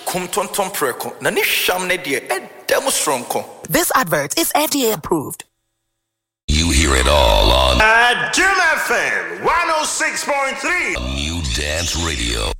kum tonton preko. Na ni sham ne de demonstronko. This advert is FDA approved. You hear it all on Jim FM 106.3. New Dance Radio.